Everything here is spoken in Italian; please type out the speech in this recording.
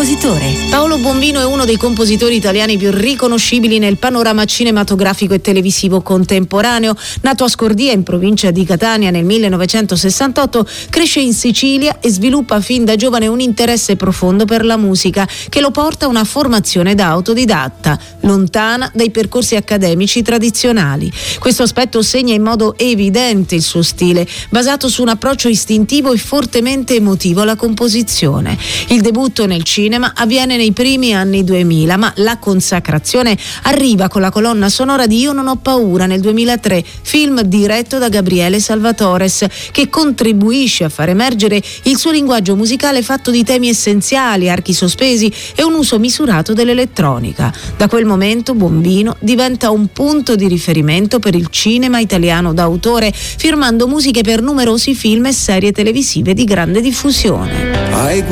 compositore. Paolo Bombino è uno dei compositori italiani più riconoscibili nel panorama cinematografico e televisivo contemporaneo. Nato a Scordia, in provincia di Catania, nel 1968, cresce in Sicilia e sviluppa fin da giovane un interesse profondo per la musica che lo porta a una formazione da autodidatta, lontana dai percorsi accademici tradizionali. Questo aspetto segna in modo evidente il suo stile, basato su un approccio istintivo e fortemente emotivo alla composizione. Il debutto nel cinema avviene nei primi anni 2000, ma la consacrazione arriva con la colonna sonora di Io non ho paura nel 2003, film diretto da Gabriele Salvatores, che contribuisce a far emergere il suo linguaggio musicale fatto di temi essenziali, archi sospesi e un uso misurato dell'elettronica. Da quel momento Bombino diventa un punto di riferimento per il cinema italiano d'autore, firmando musiche per numerosi film e serie televisive di grande diffusione.